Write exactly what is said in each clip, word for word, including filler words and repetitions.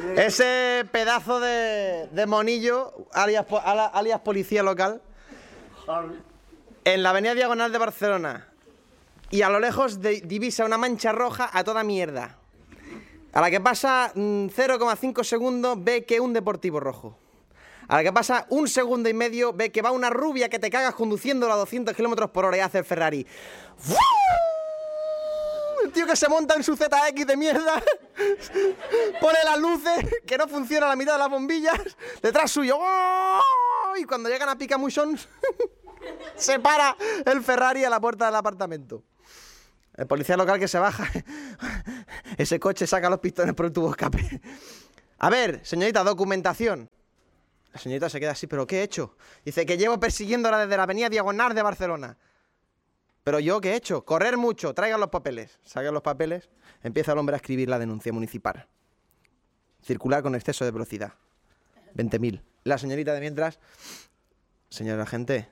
Ese pedazo de, de monillo, alias, alias policía local, en la avenida Diagonal de Barcelona, y a lo lejos de, divisa una mancha roja a toda mierda. A la que pasa mmm, cero coma cinco segundos ve que un deportivo rojo. A la que pasa un segundo y medio ve que va una rubia que te cagas conduciéndola a doscientos kilómetros por hora y hace el Ferrari. ¡Fuu! El tío que se monta en su Z X de mierda, pone las luces, que no funciona la mitad de las bombillas, detrás suyo, ¡oh! Y cuando llegan a Picamuchon, se para el Ferrari a la puerta del apartamento. El policía local que se baja, ese coche saca los pistones por el tubo de escape. A ver, señorita, documentación. La señorita se queda así, ¿pero qué he hecho? Dice que llevo persiguiéndola desde la avenida Diagonal de Barcelona. ¿Pero yo qué he hecho? Correr mucho, traigan los papeles. Sacan los papeles, empieza el hombre a escribir la denuncia municipal. Circular con exceso de velocidad. veinte mil. La señorita de mientras, señor agente,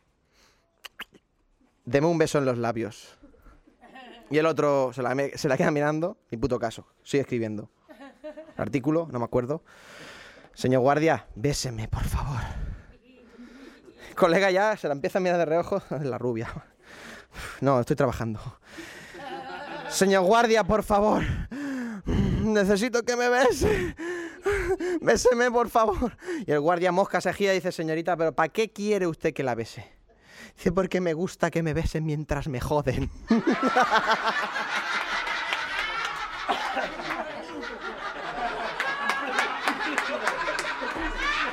deme un beso en los labios. Y el otro se la, se la queda mirando, ni puto caso, sigue escribiendo. El artículo, no me acuerdo. Señor guardia, béseme, por favor. El colega ya se la empieza a mirar de reojo, la rubia. No, estoy trabajando. Señor guardia, por favor. Necesito que me bese. Béseme, por favor. Y el guardia mosca se gira y dice, señorita, ¿pero para qué quiere usted que la bese? Dice, porque me gusta que me besen mientras me joden.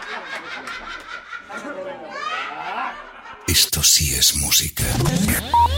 Esto sí es música.